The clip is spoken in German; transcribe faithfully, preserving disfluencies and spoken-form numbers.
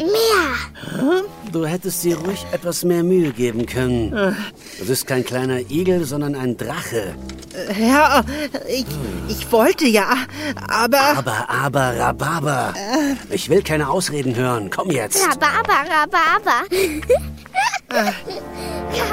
mehr. Du hättest dir ruhig etwas mehr Mühe geben können. Du bist kein kleiner Igel, sondern ein Drache. Ja, ich, ich wollte ja, aber... Aber, aber, Rhabarber. Ich will keine Ausreden hören. Komm jetzt. Rhabarber, Rhabarber.